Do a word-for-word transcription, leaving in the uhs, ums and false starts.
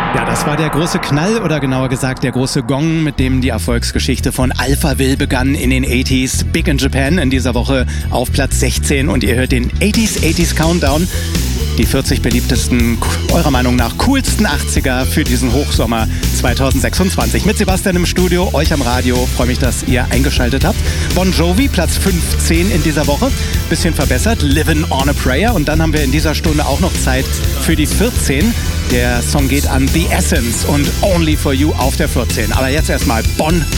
Ja, das war der große Knall oder genauer gesagt der große Gong, mit dem die Erfolgsgeschichte von Alphaville begann in den achtziger. Big in Japan in dieser Woche auf Platz sechzehn und ihr hört den achtziger achtziger Countdown. Die vierzig beliebtesten, eurer Meinung nach coolsten achtziger für diesen Hochsommer zweitausendsechsundzwanzig. Mit Sebastian im Studio, euch am Radio. Freue mich, dass ihr eingeschaltet habt. Bon Jovi, Platz fünfzehn in dieser Woche. Bisschen verbessert, Livin' on a Prayer. Und dann haben wir in dieser Stunde auch noch Zeit für die vierzehn. Der Song geht an The Essence und Only for You auf der vierzehn. Aber jetzt erstmal Bon